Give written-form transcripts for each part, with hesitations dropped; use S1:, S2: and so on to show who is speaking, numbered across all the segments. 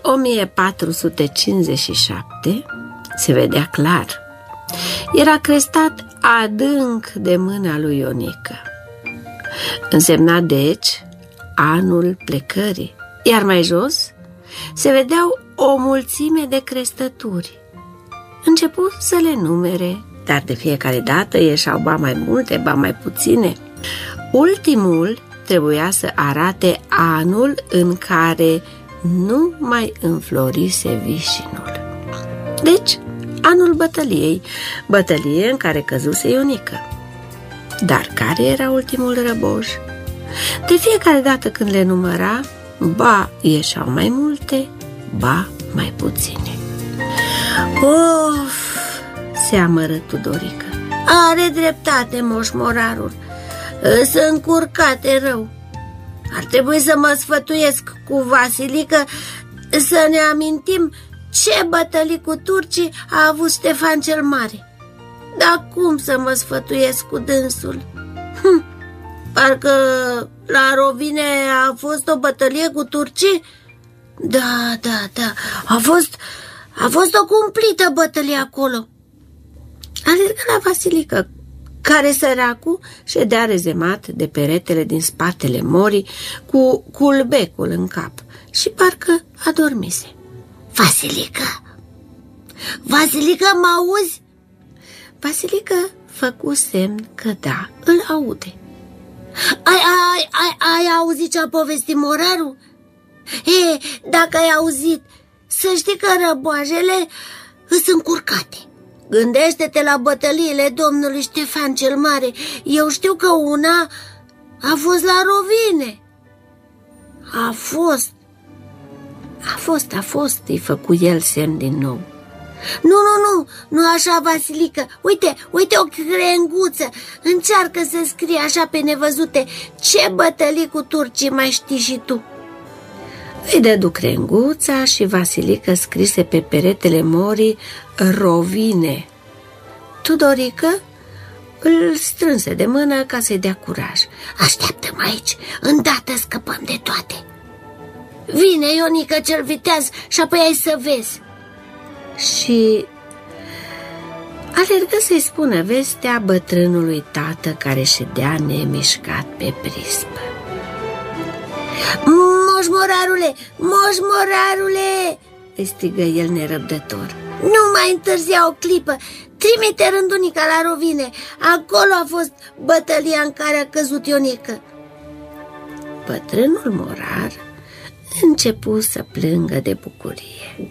S1: 1457 se vedea clar. Era crestat adânc de mâna lui Ionică. Însemna deci anul plecării, iar mai jos se vedeau o mulțime de crestături. Începu să le numere, dar de fiecare dată ieșeau ba mai multe, ba mai puține. Ultimul trebuia să arate anul în care nu mai înflorise vișinul. Deci, anul bătăliei, bătălie în care căzuse Ionică. Dar care era ultimul răboș? De fiecare dată când le număra, ba ieșeau mai multe, ba mai puține. Of, se amără Tudorică. Are dreptate moșmorarul. Sunt încurcate rău. Ar trebui să mă sfătuiesc cu Vasilică să ne amintim ce bătălii cu turcii a avut Ștefan cel Mare. Dar cum să mă sfătuiesc cu dânsul? Parcă la Rovine a fost o bătălie cu turcii? Da, a fost o cumplită bătălie acolo. Alergă la Vasilică, care săracul ședea rezemat de peretele din spatele morii cu culbecul în cap și parcă adormise. Vasilică, mă auzi? Vasilică făcu semn că da, îl aude. Ai auzit ce-a povestit morarul? Dacă ai auzit, să știi că răboajele îs încurcate. Gândește-te la bătăliile domnului Ștefan cel Mare. Eu știu că una a fost la Rovine. A fost, îi făcu el semn din nou. Nu așa, Vasilică. Uite o crenguță. Încearcă să scrie așa pe nevăzute ce bătălii cu turcii mai știi și tu. Îi dădu crenguța și Vasilică scrise pe peretele morii Rovine. Tudorică îl strânse de mână ca să-i dea curaj. Așteaptă-mă aici, îndată scăpăm de toate. Vine Ionică cel viteaz și apoi ai să vezi. Și alergă să-i spună vestea bătrânului tată care ședea nemișcat pe prispă. Moșmorarule, îi strigă el nerăbdător. Nu mai întârzia o clipă, trimite Rândunica la Rovine. Acolo a fost bătălia în care a căzut Ionică. Bătrânul morar începu să plângă de bucurie.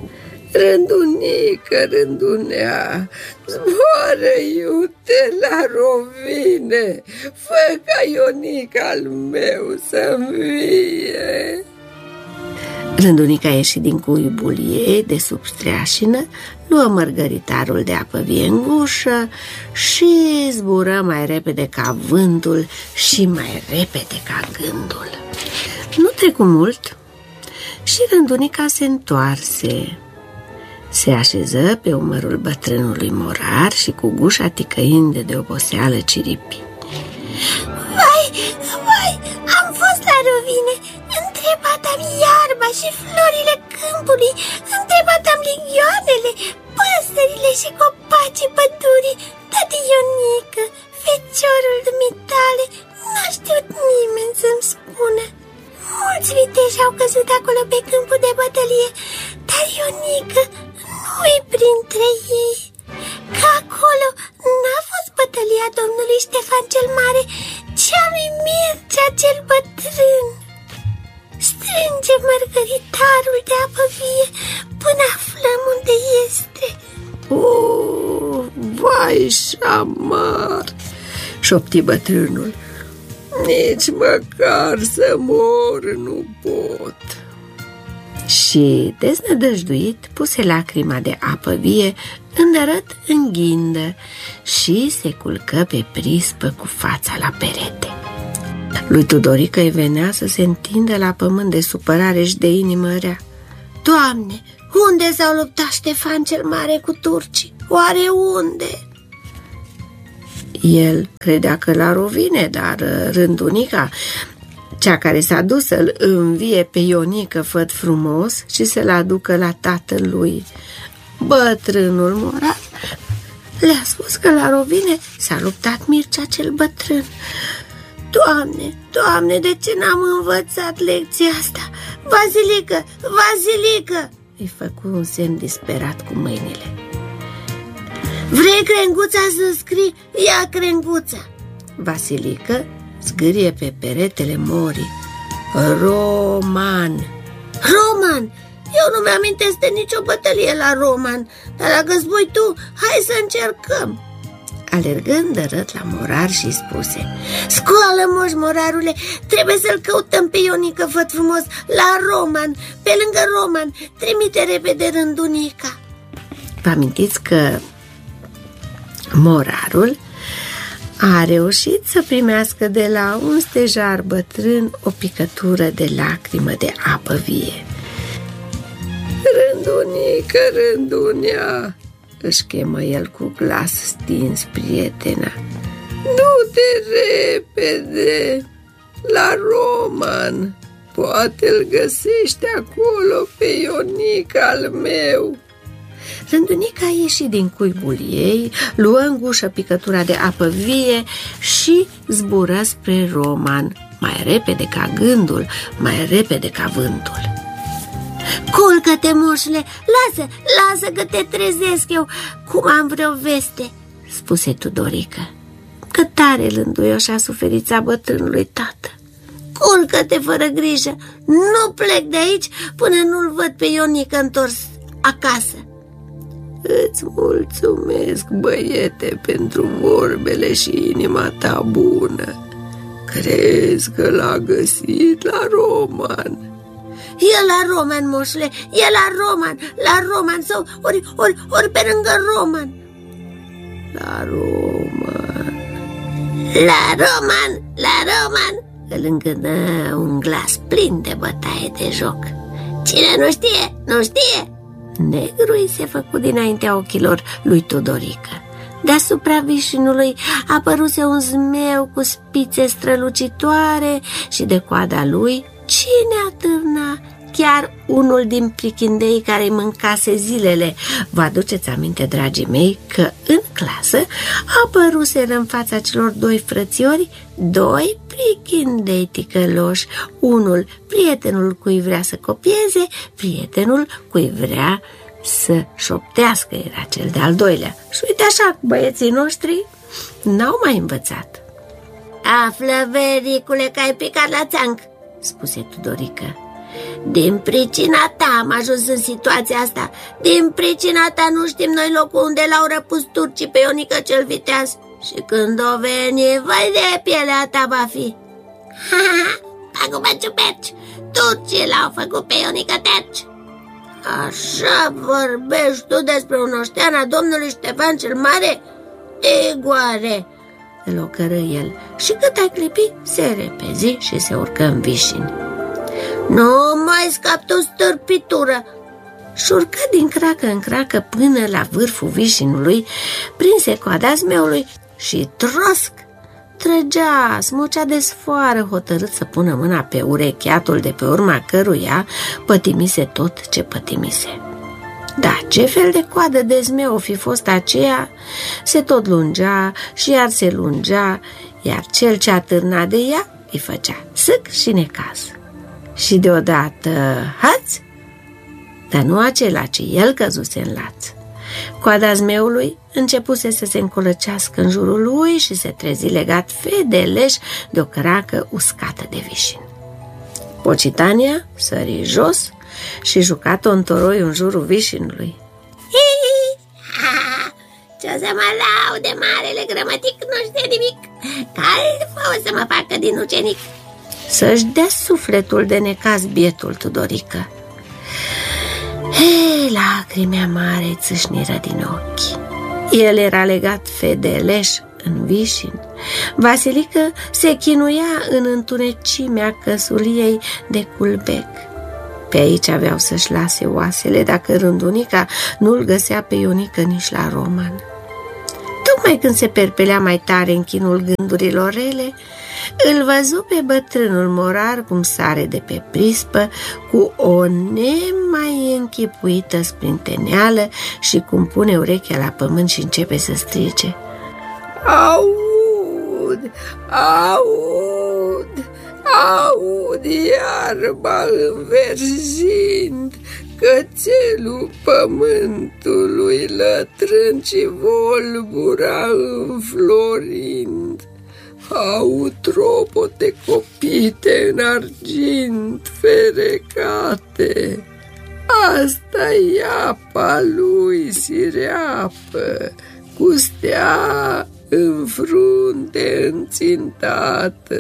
S1: Rândunea, zboară iute la Rovine, fă ca Ionica al meu să-mi vie. Rândunica ieși din cuibul ei de sub streașină, luă mărgăritarul de apă vie în gușă și zbură mai repede ca vântul și mai repede ca gândul. Nu trecu mult și Rândunica se întoarse. Se așeză pe umărul bătrânului morar și cu gușa ticăind de oboseală ciripi. Vai, am fost la Rovine, întrebat-am iarba și florile câmpului, întrebat-am ligioanele, păsările și copacii pădurii, tati Ionică, feciorul dumitale, n-a știut nimeni să-mi spună. Mulți viteși au căzut acolo pe câmpul de bătălie, dar Ionică nu-i printre ei. Că acolo n-a fost bătălia domnului Ștefan cel Mare, ci a lui Mircea cel bătrân. Strânge mărgăritarul de apă vie până aflăm unde este. Vai și-amar, șopti bătrânul. Nici măcar să mor nu pot. Și, deznădăjduit, puse lacrima de apă vie îndărât în ghindă și se culcă pe prispă cu fața la perete. Lui Tudorică îi venea să se întindă la pământ de supărare și de inimă rea. Doamne, unde s-au luptat Ștefan cel Mare cu turcii? Oare unde? El credea că la Rovine, dar Rândunica, cea care s-a dus să-l învie pe Ionică făt frumos și să-l aducă la tatălui. Bătrânul morar le-a spus că la rovine s-a luptat Mircea cel bătrân. Doamne, Doamne, de ce n-am învățat lecția asta? Vasilică, Vasilică! Îi făcu un semn disperat cu mâinile. Vrei crenguța să scrii? Ia crenguța! Vasilică zgârie pe peretele morii. Roman! Roman! Eu nu mi-amintesc de nicio bătălie la Roman, dar dacă spui tu, hai să încercăm. Alergând dărât la morar și spuse: Scoală, moș morarule, trebuie să-l căutăm pe Ionică făt frumos la Roman, pe lângă Roman. Trimite repede Rândunica. Vă amintiți că morarul a reușit să primească de la un stejar bătrân o picătură de lacrimă de apă vie. Rândunică, Rândunea, își chemă el cu glas stins prietena. Du-te repede la Roman, poate îl găsești acolo pe Ionică al meu. Rândunica a ieșit din cuibul ei, luă în gușă picătura de apă vie și zbură spre Roman, mai repede ca gândul, mai repede ca vântul. Culcă-te, moșule, lasă că te trezesc eu, cum am vreo veste, spuse Tudorică. Că tare lânduioșa suferița bătrânului tată. Culcă-te fără grijă, nu plec de aici până nu-l văd pe Ionică întors acasă. Îți mulțumesc, băiete, pentru vorbele și inima ta bună. Crezi că l-a găsit la Roman? E la Roman, moșule, e la Roman sau ori pe lângă Roman. La Roman, îl îngână un glas plin de bătaie de joc. Cine nu știe? Negru îi se făcu dinaintea ochilor lui Tudorică. Deasupra vișinului apăruse un zmeu cu spițe strălucitoare și de coada lui cine atârna? Chiar unul din prichindei care îi mâncase zilele. Vă aduceți aminte, dragii mei, că în clasă apăruseră în fața celor doi frățiori doi prichindei ticăloși. Unul, prietenul cui vrea să copieze, prietenul cui vrea să șoptească, era cel de-al doilea. Și uite așa, băieții noștri n-au mai învățat. Află, vericule, că ai picat la țanc, spuse Tudorică. Din pricina ta am ajuns în situația asta. Din pricina ta nu știm noi locul unde l-au răpus turcii pe Ionică cel viteaz. Și când o veni, vai de pielea ta va fi. Acum ciuperci, turcii l-au făcut pe Ionică terci. Așa vorbești tu despre un oștean a domnului Ștefan cel Mare? Igoare, îl ocără el. Și cât ai clipi, se repezi și se urcă în vișini. Nu mai scap tu, stârpitură! Și urcă din cracă în cracă până la vârful vișinului, prinse coada zmeului și trosc! Trăgea, smucea de sfoară, hotărât să pună mâna pe urecheatul de pe urma căruia pătimise tot ce pătimise. Da, ce fel de coadă de zmeu o fi fost aceea? Se tot lungea și iar se lungea, iar cel ce atârna de ea îi făcea sâc și necaz. Și deodată, haț! Dar nu acela, ci el căzuse în laț. Coada zmeului începuse să se încolăcească în jurul lui și se trezi legat fedeleș de o cracă uscată de vișin. Pocitania sări jos și jucat-o în toroi în jurul vișinului. Ce o să mă laude marele grămătic, nu știe nimic, care o să mă facă din ucenic. Să-și dea sufletul de necaz bietul Tudorică. Lacrimea mare țâșniră din ochi. El era legat fedeleș în vișin. Vasilică se chinuia în întunecimea căsuliei de culbec. Pe aici aveau să-și lase oasele dacă Rândunica nu-l găsea pe Ionică nici la Roman. Tocmai când se perpelea mai tare în chinul gândurilor rele, îl văzu pe bătrânul morar cum sare de pe prispă, cu o nemai închipuită sprinteneală și cum pune urechea la pământ și începe să strige: Aud, aud, aud iarba înverzind, cățelul pământului lătrând și volbura înflorind. Aud tropote copite în argint ferecate. Asta-i apa lui sireapă, cu stea în frunte înțintată.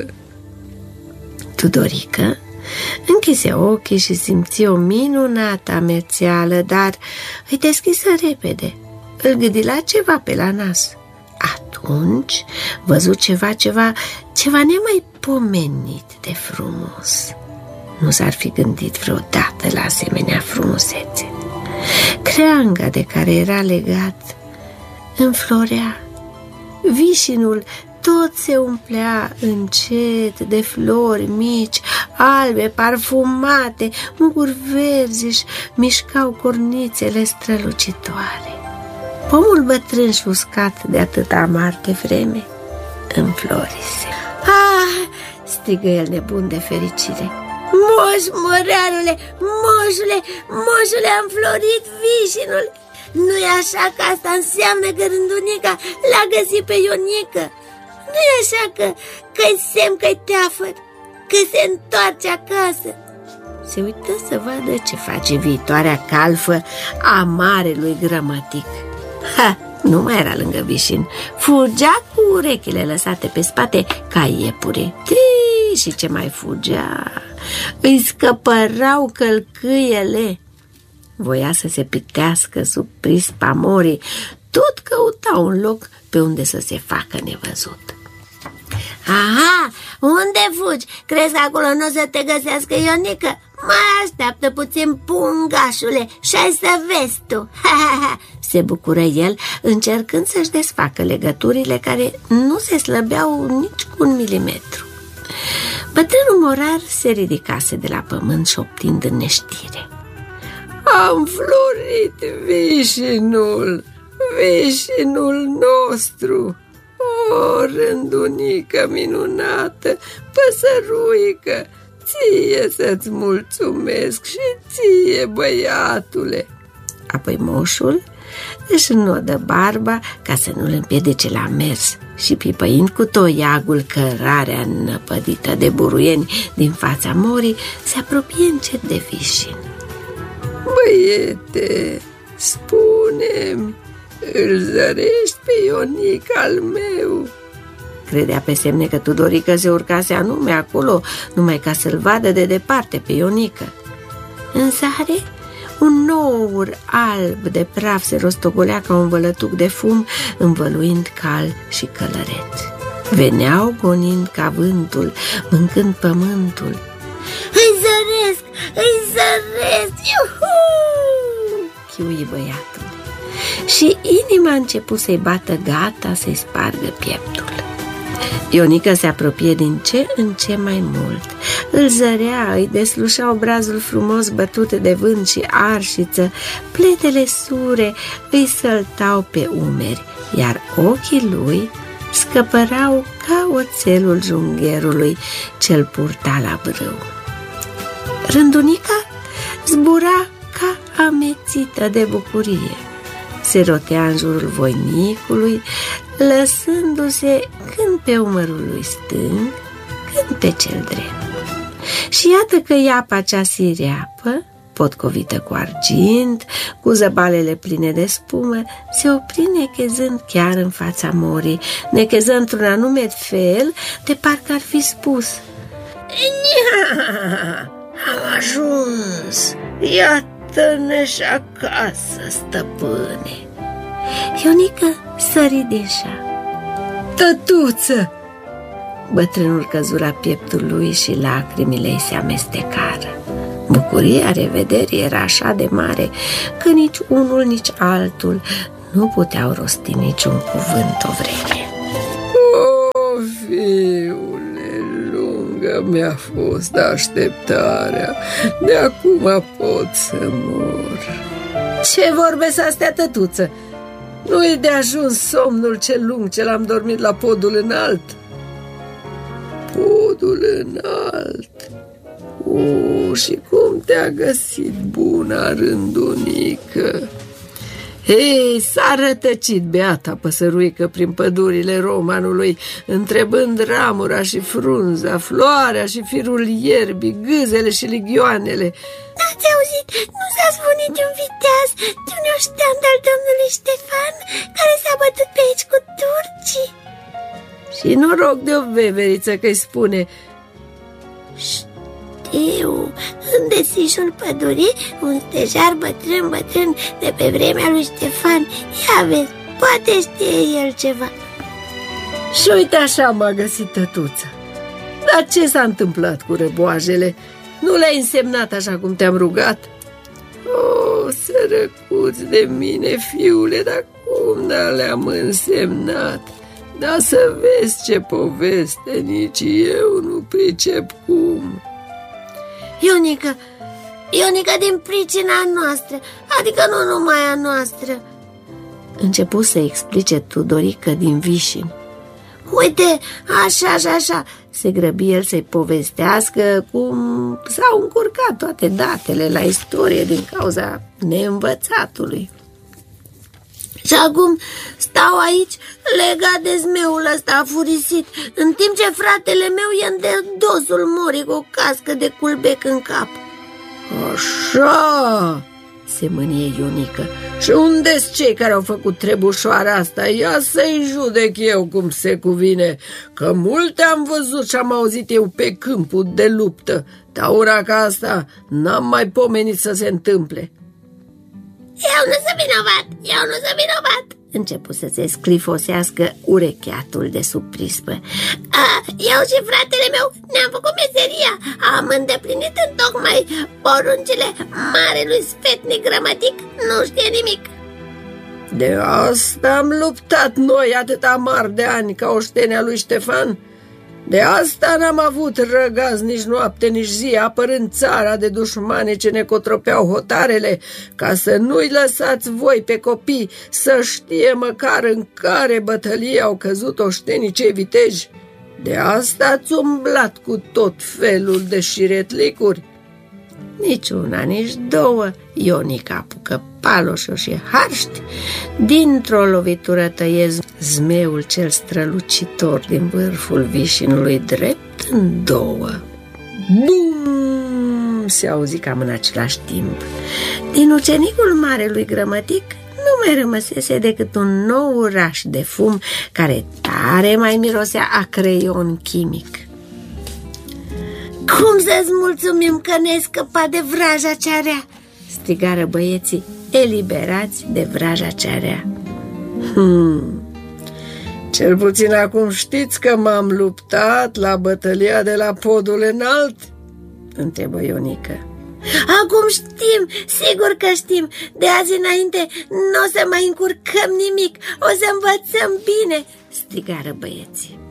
S1: Tudorică închise ochii și simți o minunată amețeală, dar îi deschisă repede. Îl gândi la ceva pe la nas. Atunci văzu ceva nemaipomenit de frumos. Nu s-ar fi gândit vreodată la asemenea frumusețe. Creanga de care era legat înflorea. Vișinul tot se umplea încet de flori mici, albe, parfumate, muguri verzi își mișcau cornițele strălucitoare. Pomul bătrân și uscat de atâta amar de vreme înflorise. Ah! Strigă el nebun de fericire. Moș, mărearule, moșule, a înflorit vișinul. Nu-i așa că asta înseamnă că Rândunica l-a găsit pe Ionică? Nu-i așa că-i semn că-i teafăr, că se întoarce acasă? Se uită să vadă ce face viitoarea calfă a marelui grămătic. Nu mai era lângă vișin. Fugea cu urechile lăsate pe spate ca iepure. Și ce mai fugea? Îi scăpărau călcâiele. Voia să se pictească sub prispa morii. Tot căuta un loc pe unde să se facă nevăzut. Aha, unde fugi? Crezi că acolo nu o să te găsească Ionică? Mai așteaptă puțin, pungașule, și ai să vezi tu. Se bucură el, încercând să-și desfacă legăturile care nu se slăbeau nici cu 1 milimetru. Bătrânul morar se ridicase de la pământ șoptind în neștire. Am florit vișinul nostru. O, Rândunică minunată, păsăruică, ție să-ți mulțumesc și ție, băiatule. Apoi moșul își înodă barba ca să nu-l împiedice la mers și, pipăind cu toiagul cărarea năpădită de buruieni din fața morii, se apropie încet de vișin. Băiete, spune-mi, îl zărești pe Ionic al meu? Credea pe semne că Tudorică se urcase anume acolo numai ca să-l vadă de departe pe Ionică. În zare, un nour alb de praf se rostogolea ca un vălătuc de fum, învăluind cal și călăreț. Veneau gonind ca vântul, mâncând pământul. Îi zăresc! Iuhu! Chiui băiatul. Și inima a început să-i bată gata să-i spargă pieptul. Ionică se apropie din ce în ce mai mult. Îl zărea, îi deslușa obrazul frumos bătut de vânt și arșiță, pletele sure îi săltau pe umeri, iar ochii lui scăpărau ca oțelul jungherului ce-l purta la brâu. Rândunica zbura ca amețită de bucurie. Se rotea în jurul voinicului, lăsându-se când pe umărul lui stâng, când pe cel drept. Și iată că iapa cea sireapă, potcovită cu argint, cu zăbalele pline de spumă, se opri nechezând chiar în fața morii, necheză într-un anume fel, de parcă ar fi spus: am ajuns, iată-ne și acasă, stăpâne. Ionică sări din șa. Tătuță! Bătrânul căzu la pieptul lui și lacrimile îi se amestecară. Bucuria revederii era așa de mare că nici unul, nici altul nu puteau rosti niciun cuvânt o vreme. O, fiul
S2: că mi-a fost așteptarea. De acum pot să mor.
S1: Ce vorbe sunt astea, tătuță? Nu-i de ajuns somnul cel lung ce l-am dormit la podul înalt?
S2: Podul înalt? Și cum te-a găsit buna rândunică?
S1: Ei, s-a rătăcit beata păsăruică prin pădurile Romanului, întrebând ramura și frunza, floarea și firul ierbii, gâzele și ligioanele.
S3: N-ați auzit? Nu s-a zvonit un viteaz, de un oștean al domnului Ștefan, care s-a bătut pe aici cu turcii?
S1: Și noroc de o veveriță că-i spune:
S3: știu, în desișul pădurii, un stejar bătrân de pe vremea lui Ștefan. Ia vezi, poate știe el ceva.
S1: Și uite așa m-a găsit tătuța. Dar ce s-a întâmplat cu răboajele? Nu le-ai însemnat așa cum te-am rugat?
S2: Sărăcuț de mine, fiule, dar cum le-am însemnat? Dar să vezi ce poveste, nici eu nu pricep cum.
S3: Ionica, din pricina noastră, adică nu numai a noastră.
S1: Începu să explice Tudorică din Vișin.
S3: Uite, așa,
S1: se grăbi el să-i povestească cum s-au încurcat toate datele la istorie din cauza neînvățatului.
S3: Și acum stau aici legat de zmeul ăsta afurisit, în timp ce fratele meu e în dosul morii cu o cască de culbec în cap.
S1: Așa, se mânie Ionica. Și unde-s cei care au făcut trebușoara asta? Ia să-i judec eu cum se cuvine, că multe am văzut și am auzit eu pe câmpul de luptă, dar ora ca asta n-am mai pomenit să se întâmple.
S3: Eu nu sunt vinovat,
S1: începu să se sclifosească urecheatul de sub prispă.
S3: Eu și fratele meu ne-am făcut meseria, am îndeplinit întocmai poruncile marelui sfetnic gramatic, nu știe nimic.
S2: De asta am luptat noi atâta mari de ani ca oștenea lui Ștefan. De asta n-am avut răgaz nici noapte, nici zi, apărând țara de dușmane ce ne cotropeau hotarele, ca să nu-i lăsați voi pe copii să știe măcar în care bătălie au căzut oștenii cei viteji. De asta ați umblat cu tot felul de șiretlicuri.
S1: Nici una, nici două, Ionica apucă paloșul și harști. Dintr-o lovitură tăie zmeul cel strălucitor din vârful vișinului drept în două. Bum! Se auzi cam în același timp. Din ucenicul marelui grămătic nu mai rămăsese decât un nou uraș de fum care tare mai mirosea a creion chimic.
S3: Cum să-ți mulțumim că ne-ai scăpat de vraja cea rea?
S1: Strigară băieții, eliberați de vraja cea rea.
S2: Cel puțin acum știți că m-am luptat la bătălia de la podul înalt?
S1: Întrebă Ionica.
S3: Acum știm, sigur că știm. De azi înainte nu o să mai încurcăm nimic, o să învățăm bine,
S1: strigară băieții.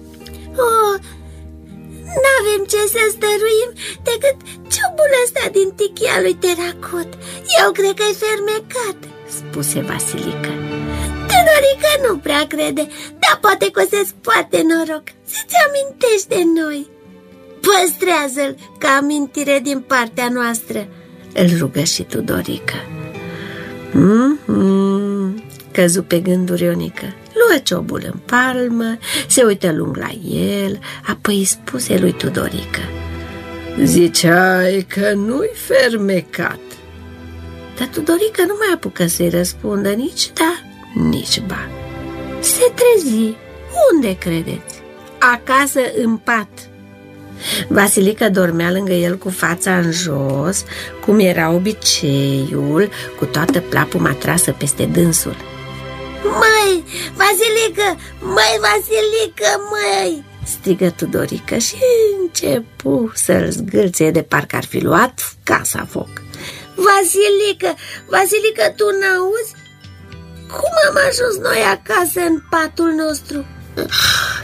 S3: N-avem ce să stăruim decât ciobul ăsta din tichia lui Teracot. Eu cred că e fermecat,
S1: spuse Vasilica.
S3: Tudorică nu prea crede, dar poate că o să-ți poate noroc să-ți amintești de noi. Păstrează-l ca amintire din partea noastră,
S1: îl rugă și Tudorică. Căzu pe gânduri Ionica. Luă ciobul în palmă, se uită lung la el, apoi îi spuse lui Tudorică.
S2: Ziceai că nu-i fermecat.
S1: Dar Tudorică nu mai apucă să-i răspundă nici da, nici ba. Se trezi. Unde credeți? Acasă în pat. Vasilica dormea lângă el cu fața în jos, cum era obiceiul, cu toată plapuma trasă peste dânsul.
S3: Măi, Vasilică, măi,
S1: strigă Tudorică și începu să-l zgâlțe de parcă ar fi luat casa foc.
S3: Vasilică, tu n-auzi? Cum am ajuns noi acasă în patul nostru?